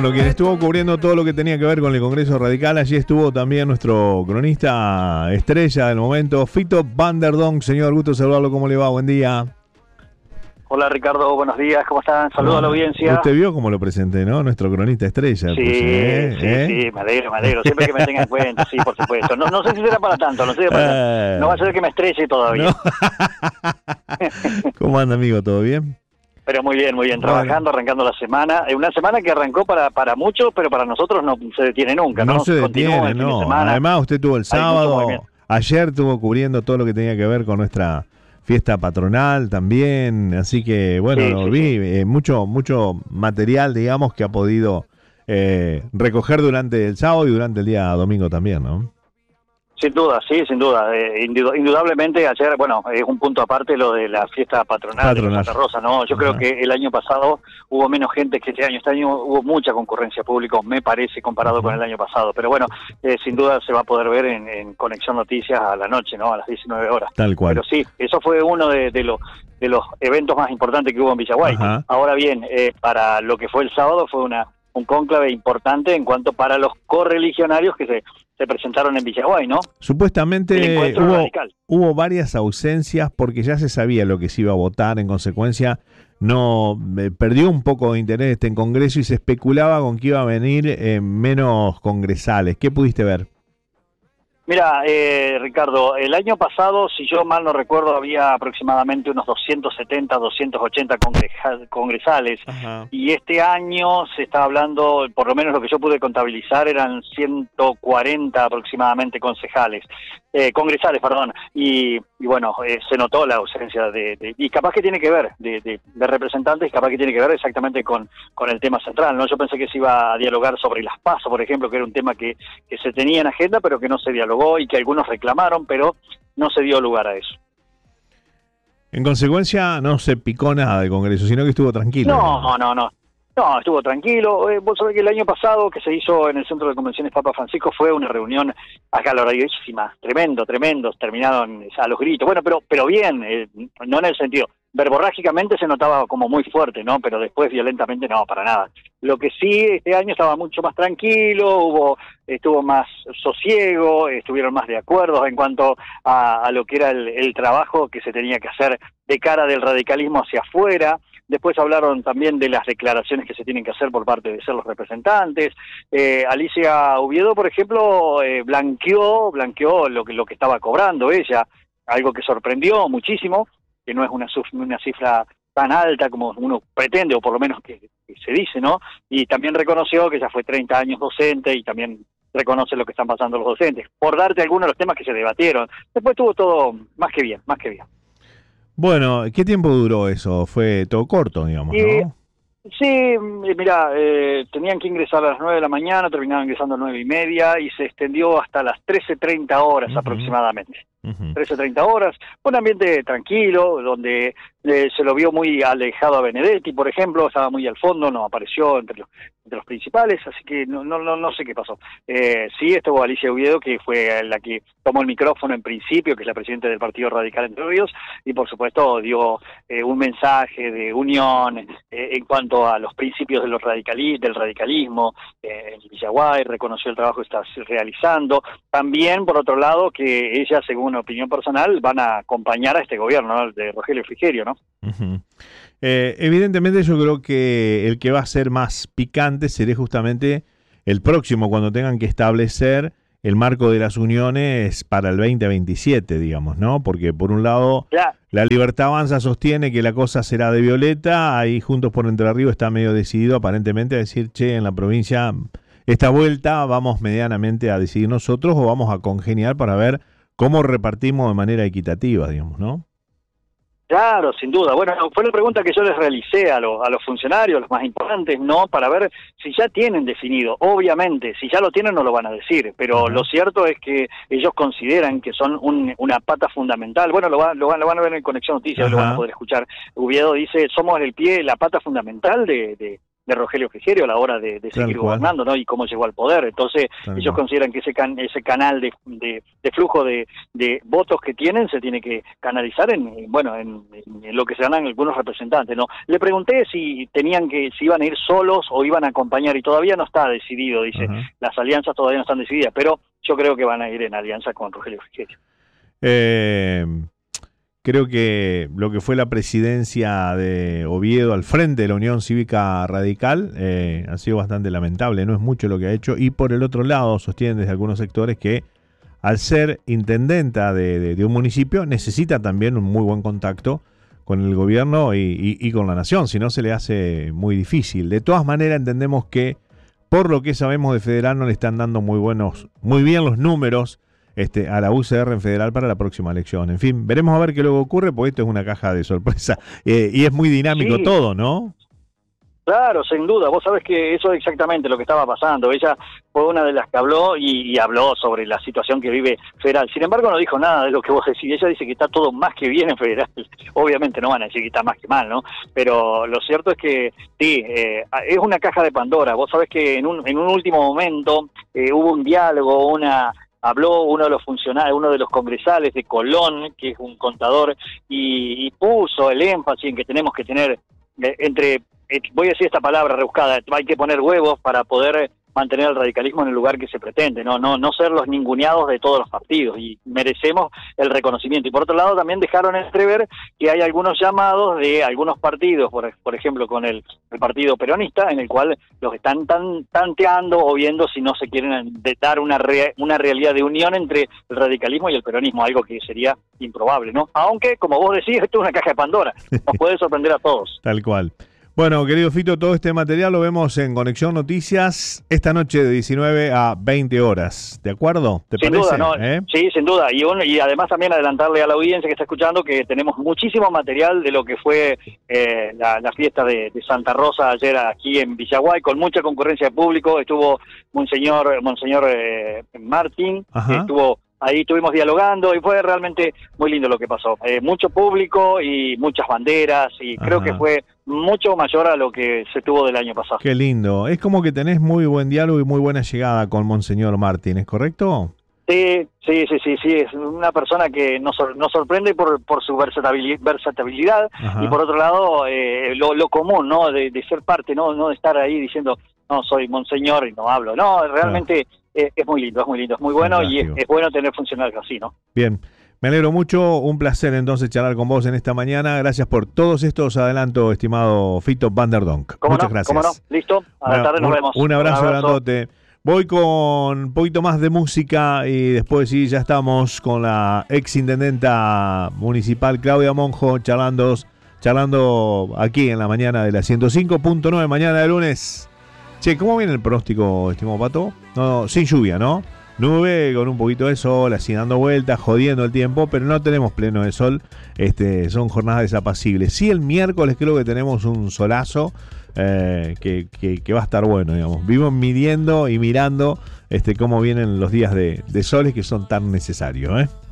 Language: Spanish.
Bueno, quien estuvo cubriendo todo lo que tenía que ver con el Congreso Radical, allí estuvo también nuestro cronista estrella del momento, Fito Van der Donk. Señor, gusto saludarlo, ¿cómo le va? Buen día. Hola Ricardo, buenos días, ¿cómo están? Saludos a la audiencia. Usted vio cómo lo presenté, ¿no? Nuestro cronista estrella. Sí, sí, me alegro, siempre que me tengan en cuenta, sí, por supuesto. No sé si será para tanto, no va a ser que me estrese todavía. No. ¿Cómo anda, amigo? ¿Todo bien? Pero muy bien, trabajando, arrancando la semana. Una semana que arrancó para muchos, pero para nosotros no se detiene nunca, ¿no? No se detiene, no. Además, usted tuvo el sábado, ayer estuvo cubriendo todo lo que tenía que ver con nuestra fiesta patronal también, así que bueno, vi mucho material, digamos, que ha podido recoger durante el sábado y durante el día domingo también, ¿no? Sin duda, sí, sin duda. Indudablemente ayer, bueno, es un punto aparte lo de la fiesta patronal de Santa Rosa, ¿no? Yo creo que el año pasado hubo menos gente que este año. Este año hubo mucha concurrencia pública, me parece, comparado con el año pasado. Pero bueno, sin duda se va a poder ver en Conexión Noticias a la noche, ¿no? A las 19 horas. Tal cual. Pero sí, eso fue uno de los eventos más importantes que hubo en Villaguay. Ahora bien, para lo que fue el sábado fue un cónclave importante en cuanto para los correligionarios que se presentaron en Villaguay, ¿no? Supuestamente hubo varias ausencias porque ya se sabía lo que se iba a votar, en consecuencia no perdió un poco de interés en Congreso y se especulaba con que iba a venir menos congresales. ¿Qué pudiste ver? Mira, Ricardo, el año pasado, si yo mal no recuerdo, había aproximadamente unos 270, 280 congresales. Y este año se está hablando, por lo menos lo que yo pude contabilizar, eran 140 aproximadamente congresales, y bueno, se notó la ausencia y capaz que tiene que ver, de representantes, capaz que tiene que ver exactamente con el tema central, ¿no? Yo pensé que se iba a dialogar sobre las PASO, por ejemplo, que era un tema que se tenía en agenda, pero que no se dialogó y que algunos reclamaron, pero no se dio lugar a eso. En consecuencia, no se picó nada del Congreso, sino que estuvo tranquilo. No, estuvo tranquilo. Vos sabés que el año pasado que se hizo en el Centro de Convenciones Papa Francisco fue una reunión acaloradísima, tremendos, terminaron a los gritos. Bueno, pero bien, no en el sentido, verborrágicamente se notaba como muy fuerte, ¿no? Pero después violentamente no, para nada. Lo que sí, este año estaba mucho más tranquilo, estuvo más sosiego, estuvieron más de acuerdo en cuanto a lo que era el trabajo que se tenía que hacer de cara del radicalismo hacia afuera. Después hablaron también de las declaraciones que se tienen que hacer por parte de ser los representantes. Alicia Oviedo, por ejemplo, blanqueó lo que estaba cobrando ella, algo que sorprendió muchísimo, que no es una cifra tan alta como uno pretende, o por lo menos que se dice, ¿no? Y también reconoció que ella fue 30 años docente y también reconoce lo que están pasando los docentes, por darte algunos de los temas que se debatieron. Después estuvo todo más que bien. Bueno, ¿qué tiempo duró eso? Fue todo corto, digamos, ¿no? Sí, mira, tenían que ingresar a las 9 de la mañana, terminaron ingresando a 9:30 y se extendió hasta las 13:30 horas aproximadamente. 13:30 horas, un ambiente tranquilo, donde se lo vio muy alejado a Benedetti, por ejemplo, estaba muy al fondo, no apareció entre los principales, así que no sé qué pasó. Sí estuvo Alicia Oviedo, que fue la que tomó el micrófono en principio, que es la presidenta del Partido Radical Entre Ríos, y por supuesto dio un mensaje de unión en cuanto a los principios del radicalismo en Villaguay, reconoció el trabajo que está realizando. También, por otro lado, que ella, según opinión personal, van a acompañar a este gobierno, ¿no? De Rogelio Frigerio, ¿no? Evidentemente yo creo que el que va a ser más picante será justamente el próximo, cuando tengan que establecer el marco de las uniones para el 2027, digamos, ¿no? Porque por un lado la Libertad Avanza sostiene que la cosa será de Violeta, ahí Juntos por Entre Ríos está medio decidido aparentemente a decir, che, en la provincia esta vuelta vamos medianamente a decidir nosotros o vamos a congeniar para ver cómo repartimos de manera equitativa, digamos, ¿no? Claro, sin duda. Bueno, fue la pregunta que yo les realicé a los funcionarios, los más importantes, ¿no? Para ver si ya tienen definido. Obviamente, si ya lo tienen no lo van a decir, pero lo cierto es que ellos consideran que son una pata fundamental. Bueno, lo van a ver en Conexión Noticias, lo van a poder escuchar. Oviedo dice, somos la pata fundamental de Rogelio Frigerio a la hora de seguir gobernando, ¿no? Y cómo llegó al poder. Entonces, ellos consideran que ese canal de flujo de votos que tienen se tiene que canalizar en lo que se ganan algunos representantes, ¿no? Le pregunté si iban a ir solos o iban a acompañar, y todavía no está decidido, dice. Las alianzas todavía no están decididas, pero yo creo que van a ir en alianza con Rogelio Frigerio. Creo que lo que fue la presidencia de Oviedo al frente de la Unión Cívica Radical ha sido bastante lamentable, no es mucho lo que ha hecho, y por el otro lado sostienen desde algunos sectores que al ser intendenta de un municipio necesita también un muy buen contacto con el gobierno y con la nación, si no se le hace muy difícil. De todas maneras entendemos que por lo que sabemos de Federal no le están dando muy bien los números a la UCR en Federal para la próxima elección. En fin, veremos a ver qué luego ocurre, porque esto es una caja de sorpresa y es muy dinámico todo, ¿no? Claro, sin duda. Vos sabés que eso es exactamente lo que estaba pasando. Ella fue una de las que habló y habló sobre la situación que vive Federal. Sin embargo, no dijo nada de lo que vos decís. Ella dice que está todo más que bien en Federal. Obviamente no van a decir que está más que mal, ¿no? Pero lo cierto es que sí, es una caja de Pandora. Vos sabés que en un último momento hubo un diálogo, habló uno de los funcionarios, uno de los congresales de Colón, que es un contador, y puso el énfasis en que tenemos que tener voy a decir esta palabra rebuscada, hay que poner huevos para poder mantener el radicalismo en el lugar que se pretende, no ser los ninguneados de todos los partidos, y merecemos el reconocimiento. Y por otro lado también dejaron entrever que hay algunos llamados de algunos partidos, por ejemplo con el partido peronista, en el cual los están tanteando o viendo si no se quieren dar una realidad de unión entre el radicalismo y el peronismo, algo que sería improbable, ¿no? Aunque, como vos decís, esto es una caja de Pandora, nos puede sorprender a todos. Tal cual. Bueno, querido Fito, todo este material lo vemos en Conexión Noticias esta noche de 19 a 20 horas. ¿De acuerdo? ¿Te parece? Sin duda, ¿no? Sí, sin duda. Y además también adelantarle a la audiencia que está escuchando que tenemos muchísimo material de lo que fue la fiesta de Santa Rosa ayer aquí en Villaguay, con mucha concurrencia de público. Estuvo Monseñor Martín, estuvo ahí, estuvimos dialogando y fue realmente muy lindo lo que pasó. Mucho público y muchas banderas, y creo que fue mucho mayor a lo que se tuvo del año pasado. Qué lindo. Es como que tenés muy buen diálogo y muy buena llegada con Monseñor Martín, ¿es correcto? Sí, es una persona que nos sorprende por su versatilidad y por otro lado lo común, ¿no? De ser parte, no de estar ahí diciendo, no, soy monseñor y no hablo. No, realmente es muy lindo, es muy bueno. Fantástico. Y es bueno tener funcionarios así, ¿no? Bien, me alegro mucho, un placer entonces charlar con vos en esta mañana. Gracias por todos estos adelantos, estimado Fito van der Donk. Muchas gracias. ¿Cómo no? Listo, a la tarde nos vemos. Un abrazo grandote. Voy con un poquito más de música y después sí, ya estamos con la ex intendenta municipal Claudia Monjo charlando aquí en la mañana de la 105.9, mañana de lunes. Che, ¿cómo viene el pronóstico, estimado Pato? No, sin lluvia, ¿no? Nube con un poquito de sol, así dando vueltas, jodiendo el tiempo, pero no tenemos pleno de sol. Son jornadas desapacibles. Sí, el miércoles creo que tenemos un solazo que va a estar bueno, digamos. Vivimos midiendo y mirando cómo vienen los días de soles que son tan necesarios,